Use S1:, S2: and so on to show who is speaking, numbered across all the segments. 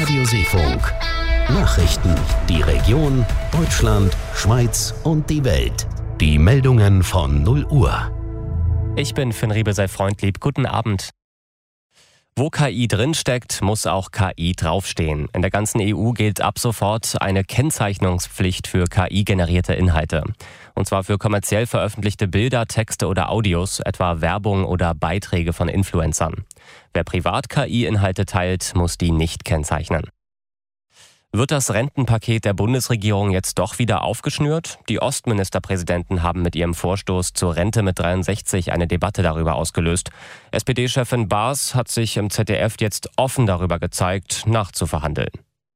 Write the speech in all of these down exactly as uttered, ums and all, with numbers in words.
S1: Radioseefunk. Nachrichten, die Region, Deutschland, Schweiz und die Welt. Die Meldungen von null Uhr.
S2: Ich bin Finn Riebe, sei freundlieb. Guten Abend. Wo K I drinsteckt, muss auch K I draufstehen. In der ganzen E U gilt ab sofort eine Kennzeichnungspflicht für K I-generierte Inhalte. Und zwar für kommerziell veröffentlichte Bilder, Texte oder Audios, etwa Werbung oder Beiträge von Influencern. Wer privat K I-Inhalte teilt, muss die nicht kennzeichnen. Wird das Rentenpaket der Bundesregierung jetzt doch wieder aufgeschnürt? Die Ostministerpräsidenten haben mit ihrem Vorstoß zur Rente mit dreiundsechzig eine Debatte darüber ausgelöst. S P D-Chefin Baas hat sich im Z D F jetzt offen darüber gezeigt, nachzuverhandeln.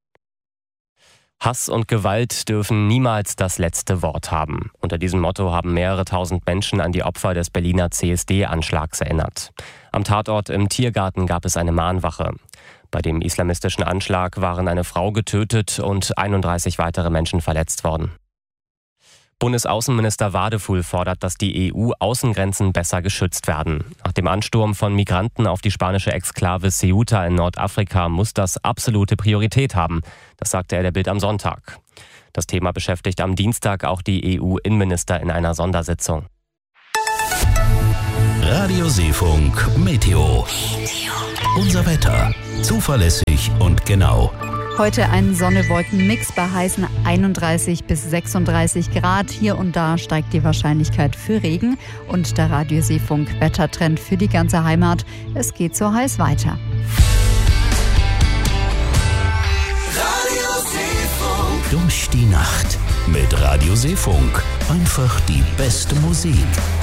S2: Hass und Gewalt dürfen niemals das letzte Wort haben. Unter diesem Motto haben mehrere tausend Menschen an die Opfer des Berliner C S D-Anschlags erinnert. Am Tatort im Tiergarten gab es eine Mahnwache. Bei dem islamistischen Anschlag waren eine Frau getötet und einunddreißig weitere Menschen verletzt worden. Bundesaußenminister Wadefuhl fordert, dass die E U-Außengrenzen besser geschützt werden. Nach dem Ansturm von Migranten auf die spanische Exklave Ceuta in Nordafrika muss das absolute Priorität haben. Das sagte er der Bild am Sonntag. Das Thema beschäftigt am Dienstag auch die E U-Innenminister in einer Sondersitzung.
S1: Radioseefunk Meteo. Unser Wetter. Zuverlässig und genau.
S3: Heute ein Sonne-Wolken-Mix bei heißen einunddreißig bis sechsunddreißig Grad. Hier und da steigt die Wahrscheinlichkeit für Regen. Und der Radioseefunk-Wettertrend für die ganze Heimat. Es geht so heiß weiter.
S1: Durch die Nacht mit Radioseefunk. Einfach die beste Musik.